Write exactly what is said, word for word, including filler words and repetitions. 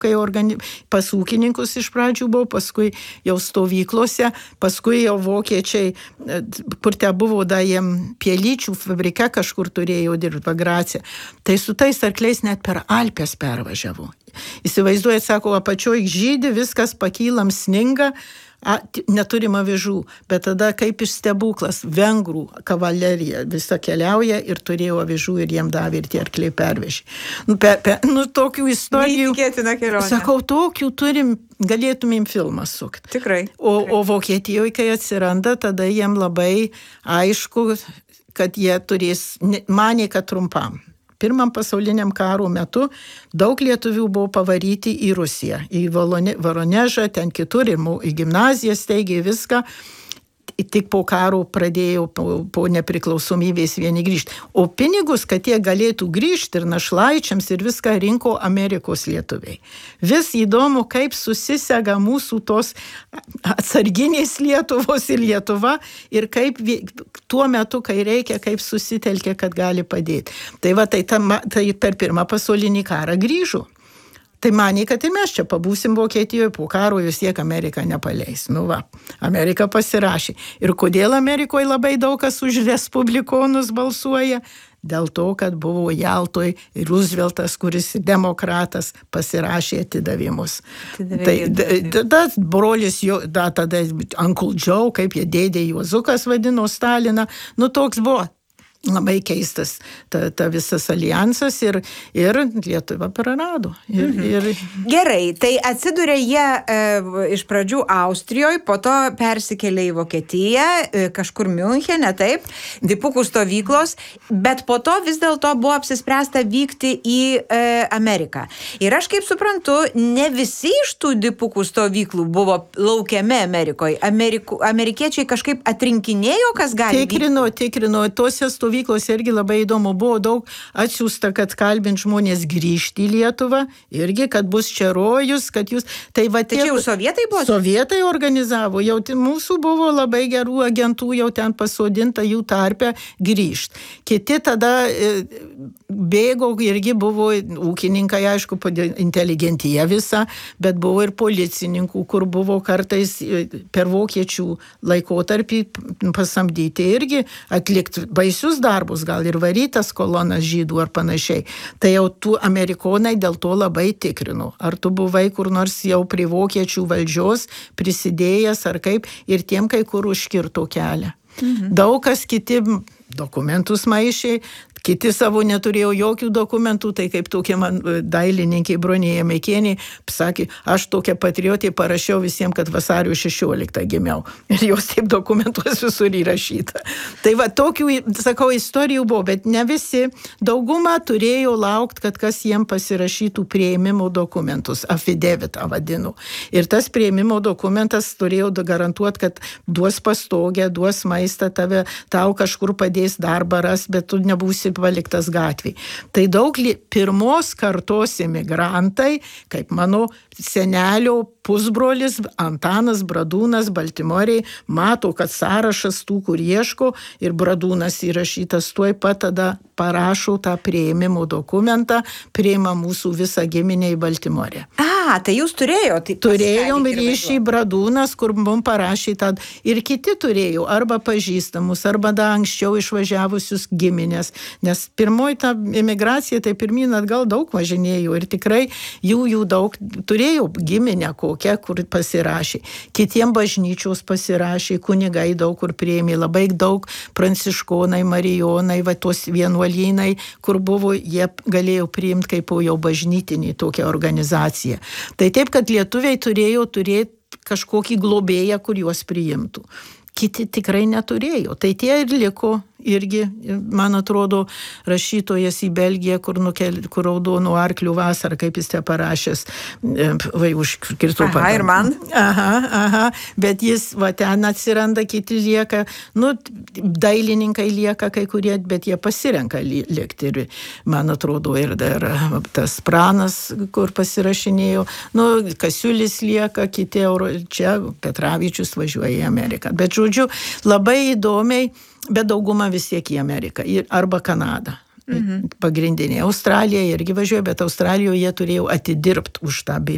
kai organi... pas ūkininkus iš pradžių buvo, paskui jau stovyklose, paskui jau vokiečiai, kur te buvo, da jiem pielyčių fabrike kažkur turėjo dirbti Pagrace. Tai su tais arkliais net per Alpes pervažiavo. Įsivaizduojat, sako, apačioj žydi, viskas pakylam, sninga, A, neturim avižų, bet tada kaip iš stebuklas, vengrų kavalerija visa keliauja ir turėjo avižų ir jiem davė ir tie arkliai pervežė. Nu, pe, pe, nu tokių istorijų, sakau, tokių turim, galėtumėm filmą sukti. Tikrai. O, o Vokietijoje, kai atsiranda, tada jiem labai aišku, kad jie turės, manė, kad trumpam. Pirmam pasauliniam karo metu daug lietuvių buvo pavaryti į Rusiją, į Voronežą, ten kitur, ir į gimnaziją steigė viską. Tik po karo pradėjo po, po nepriklausomybės vieni grįžti. O pinigus, kad jie galėtų grįžti ir našlaičiams ir viską rinko Amerikos lietuviai. Vis įdomu, kaip susisega mūsų tos atsarginės Lietuvos ir Lietuva ir kaip tuo metu, kai reikia, kaip susitelkia, kad gali padėti. Tai va, tai, ta, tai per pirmą pasaulinį karą grįžo. Tai manė, kad ir mes čia pabūsim Vokietijoje, po karo vis tiek Amerika nepaleis. Nu va, Amerika pasirašė. Ir kodėl Amerikoje labai daug kas už respublikonus balsuoja? Dėl to, kad buvo Jaltoj Rooseveltas, kuris demokratas, pasirašė atidavimus. Tai tada brolis, jo, da, tada Uncle Joe, kaip jie dėdė Juozukas vadino Staliną, nu toks buvo. Labai keistas ta, ta visas alijansas ir, ir Lietuva prarado. Ir, mhm. ir... Gerai, tai atsidūrė jie e, iš pradžių Austrijoje, po to persikėlė į Vokietiją, e, kažkur Miunchene, taip, dipukų stovyklos, bet po to vis dėlto buvo apsispręsta vykti į e, Ameriką. Ir aš kaip suprantu, ne visi iš tų dipukų stovyklų buvo laukiami Amerikoje. Ameriku, amerikiečiai kažkaip atrinkinėjo, kas gali vykti. Tikrino, tikrino, tose stovyklose Stovyklose irgi labai įdomu, buvo daug atsiųsta, kad kalbint žmonės grįžti į Lietuvą, irgi, kad bus čia rojus, kad jūs... Tai va tie... Tai čia jau sovietai buvo? Sovietai organizavo, jau mūsų buvo labai gerų agentų, jau ten pasodinta jų tarpe grįžti. Kiti tada bėgo, irgi buvo ūkininkai, aišku, inteligentija visa, bet buvo ir policininkų, kur buvo kartais per vokiečių laikotarpį pasamdyti irgi atlikti baisius darbus, gal ir varytas kolonas žydų ar panašiai. Tai jau tų amerikonai dėl to labai tikrino. Ar tu buvai kur nors jau prie vokiečių valdžios prisidėjęs ar kaip, ir tiem kai kur užkirto kelią. Mhm. Daug kas kiti dokumentus maišė, kiti savo neturėjo jokių dokumentų, tai kaip tokie man dailininkai Bronėja Meikienė sakė, aš tokią patriotį parašiau visiems, kad vasario šešioliktą gimiau. Ir jos taip dokumentuos visur įrašyta. Tai va, tokių, sakau, istorijų buvo, bet ne visi. Dauguma turėjo laukti, kad kas jiem pasirašytų priėmimo dokumentus, affidavitą vadinu. Ir tas priėmimo dokumentas turėjo garantuoti, kad duos pastogę, duos maistą, tave, tau kažkur padės darbą ras, bet tu nebūsi paliktas gatvėj. Tai daug li... pirmos kartos emigrantai, kaip mano senelio pusbrolis Antanas Bradūnas Baltimorėj, mato, kad sąrašas tų, kur ieško, ir Bradūnas įrašytas, tuoj pat tada parašo tą priėmimo dokumentą, priima mūsų visą giminę į Baltimorę. A, tai jūs turėjote? Turėjom ryšį Bradūnas, kur mums parašė tą, ir kiti turėjo, arba pažįstamus, arba da anksčiau išvažiavusius giminės, nes pirmoji ta emigracija, tai pirmyn atgal daug važinėjo, ir tikrai jų, jų daug turėjo giminę kokią, kur pasirašė. Kitiem bažnyčios pasirašė, kunigai daug kur priėmė, labai daug pranciškonai, marijonai, va tos vienuolynai, kur buvo, jie galėjo priimti kaip jau bažnytinį tokią organizaciją. Tai taip, kad lietuviai turėjo turėti kažkokį globėją, kur juos priimtų. Kiti tikrai neturėjo. Tai tie ir liko irgi, man atrodo, rašytojas į Belgiją, kur, nukel, kur raudonų arklių vasarą, kaip jis te parašęs, vai užkirtų pagalbą. Aha, ir man? Aha, aha, bet jis, va, ten atsiranda, kiti lieka, nu, dailininkai lieka kai kurie, bet jie pasirenka likti. Ir, man atrodo, ir dar tas Pranas, kur pasirašinėjo, nu, Kasiulis lieka, kiti euro, čia Petravičius važiuoja į Ameriką. Bet, žodžiu, labai įdomiai, bet dauguma vis tiek į Ameriką arba Kanadą. Mhm. Pagrindinė. Australija irgi važiuoja, bet Australijoje jie turėjo atidirbti už tą bilietą.